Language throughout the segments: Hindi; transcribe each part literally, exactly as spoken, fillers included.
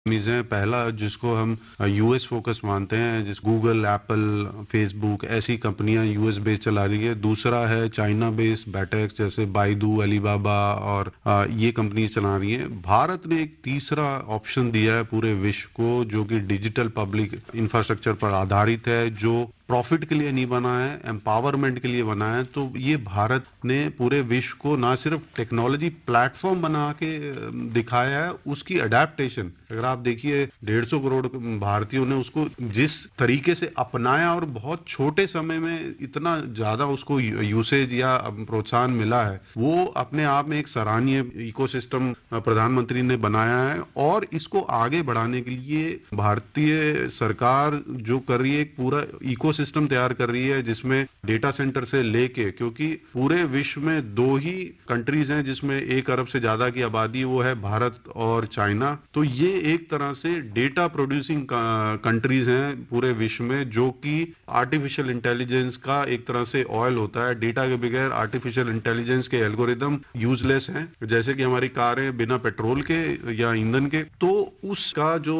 कंपनीज हैं। पहला जिसको हम यूएस फोकस मानते हैं, जिस गूगल, एप्पल, फेसबुक ऐसी कंपनियां यूएस बेस चला रही है। दूसरा है चाइना बेस बैटेक्स जैसे बाइडू, अलीबाबा और आ, ये कंपनी चला रही हैं। भारत ने एक तीसरा ऑप्शन दिया है पूरे विश्व को, जो कि डिजिटल पब्लिक इंफ्रास्ट्रक्चर पर आधारित है, जो प्रॉफिट के लिए नहीं बना है, एम्पावरमेंट के लिए बना है। तो ये भारत ने पूरे विश्व को ना सिर्फ टेक्नोलॉजी प्लेटफॉर्म बना के दिखाया है, उसकी अडेप्टेशन अगर आप देखिए डेढ़ सौ करोड़ भारतीयों ने उसको जिस तरीके से अपनाया और बहुत छोटे समय में इतना ज्यादा उसको यूसेज या प्रोत्साहन मिला है, वो अपने आप में एक सराहनीय इकोसिस्टम प्रधानमंत्री ने बनाया है। और इसको आगे बढ़ाने के लिए भारतीय सरकार जो कर रही है, एक पूरा इको सिस्टम तैयार कर रही है, जिसमें डेटा सेंटर से लेके, क्योंकि पूरे विश्व में दो ही कंट्रीज हैं जिसमें एक अरब से ज्यादा की आबादी, वो है भारत और चाइना। तो ये एक तरह से डेटा प्रोड्यूसिंग कंट्रीज हैं पूरे विश्व में, जो कि आर्टिफिशियल इंटेलिजेंस का एक तरह से ऑयल होता है। डेटा के बगैर आर्टिफिशियल इंटेलिजेंस के एल्गोरिदम यूजलेस हैं, जैसे कि हमारी कारें बिना पेट्रोल के या ईंधन के। तो उसका जो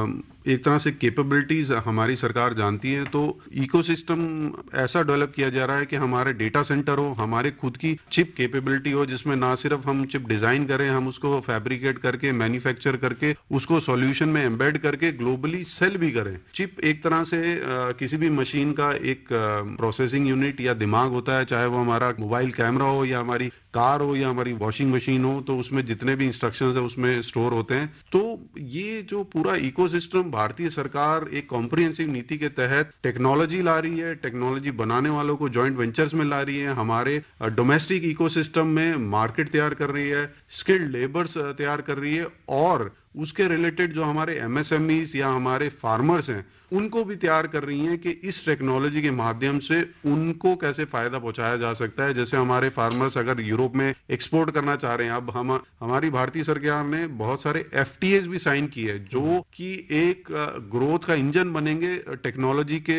एक तरह से कैपेबिलिटीज हमारी सरकार जानती है। तो इकोसिस्टम ऐसा डेवलप किया जा रहा है कि हमारे डेटा सेंटर हो, हमारे खुद की चिप कैपेबिलिटी हो, जिसमें ना सिर्फ हम चिप डिजाइन करें, हम उसको फैब्रिकेट करके, मैन्युफैक्चर करके, उसको सॉल्यूशन में एम्बेड करके ग्लोबली सेल भी करें। चिप एक तरह से आ, किसी भी मशीन का एक प्रोसेसिंग यूनिट या दिमाग होता है, चाहे वो हमारा मोबाइल कैमरा हो या हमारी कार हो या हमारी वॉशिंग मशीन हो, तो उसमें जितने भी इंस्ट्रक्शंस है उसमें स्टोर होते हैं। तो ये जो पूरा इकोसिस्टम भारतीय सरकार एक कॉम्प्रिहेंसिव नीति के तहत टेक्नोलॉजी ला रही है, टेक्नोलॉजी बनाने वालों को जॉइंट वेंचर्स में ला रही है, हमारे डोमेस्टिक इकोसिस्टम में मार्केट तैयार कर रही है, स्किल्ड लेबर्स तैयार कर रही है, और उसके रिलेटेड जो हमारे एमएसएमईज या हमारे फार्मर्स हैं उनको भी तैयार कर रही हैं कि इस टेक्नोलॉजी के माध्यम से उनको कैसे फायदा पहुंचाया जा सकता है। जैसे हमारे फार्मर्स अगर यूरोप में एक्सपोर्ट करना चाह रहे हैं, अब हम हमारी भारतीय सरकार ने बहुत सारे एफटीएस भी साइन किए हैं, जो कि एक ग्रोथ का इंजन बनेंगे टेक्नोलॉजी के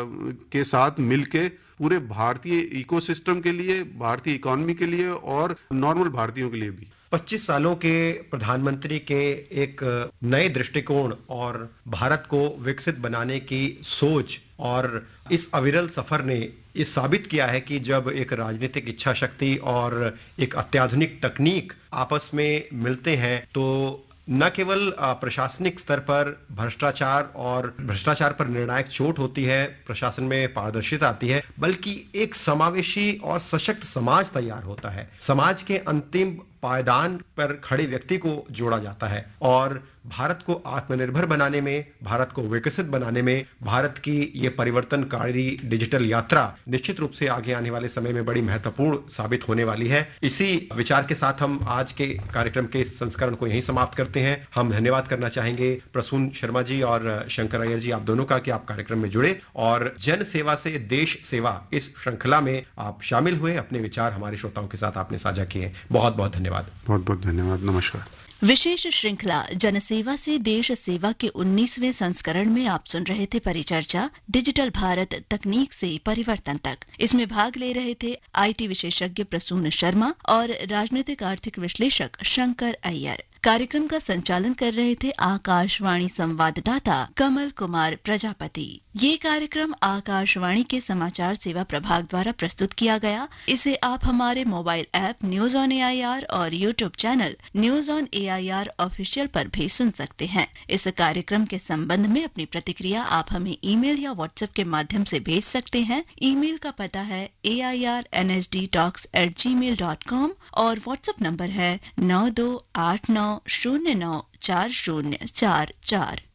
के साथ मिलके पूरे भारतीय इकोसिस्टम के लिए, भारतीय इकोनॉमी के लिए और नॉर्मल भारतीयों के लिए भी। पच्चीस सालों के प्रधानमंत्री के एक नए दृष्टिकोण और भारत को विकसित बनाने की सोच और इस अविरल सफर ने ये साबित किया है कि जब एक राजनीतिक इच्छा शक्ति और एक अत्याधुनिक तकनीक आपस में मिलते हैं, तो न केवल प्रशासनिक स्तर पर भ्रष्टाचार और भ्रष्टाचार पर निर्णायक चोट होती है, प्रशासन में पारदर्शिता आती है, बल्कि एक समावेशी और सशक्त समाज तैयार होता है। समाज के अंतिम पायदान पर खड़े व्यक्ति को जोड़ा जाता है और भारत को आत्मनिर्भर बनाने में, भारत को विकसित बनाने में भारत की ये परिवर्तनकारी डिजिटल यात्रा निश्चित रूप से आगे आने वाले समय में बड़ी महत्वपूर्ण साबित होने वाली है। इसी विचार के साथ हम आज के कार्यक्रम के संस्करण को यहीं समाप्त करते हैं। हम धन्यवाद करना चाहेंगे प्रसून शर्मा जी और शंकर अय्यर जी, आप दोनों का, कि आप कार्यक्रम में जुड़े और जन सेवा से देश सेवा इस श्रृंखला में आप शामिल हुए, अपने विचार हमारे श्रोताओं के साथ आपने साझा किए। बहुत बहुत धन्यवाद। बहुत बहुत धन्यवाद। नमस्कार। विशेष श्रृंखला जनसेवा से देश सेवा के उन्नीसवें संस्करण में आप सुन रहे थे परिचर्चा डिजिटल भारत, तकनीक से परिवर्तन तक। इसमें भाग ले रहे थे आईटी विशेषज्ञ प्रसून शर्मा और राजनीतिक आर्थिक विश्लेषक शंकर अय्यर। कार्यक्रम का संचालन कर रहे थे आकाशवाणी संवाददाता कमल कुमार प्रजापति। ये कार्यक्रम आकाशवाणी के समाचार सेवा प्रभाग द्वारा प्रस्तुत किया गया। इसे आप हमारे mobile app news on AIR और YouTube channel news on AIR official पर भी सुन सकते हैं। इस कार्यक्रम के संबंध में अपनी प्रतिक्रिया आप हमें ईमेल या व्हाट्सएप के माध्यम से भेज सकते हैं। ईमेल का पता है ए I R N S D talks eight ji mail dot com और व्हाट्सएप नंबर है नौ दो आठ नौ शून्य नौ चार शून्य चार चार।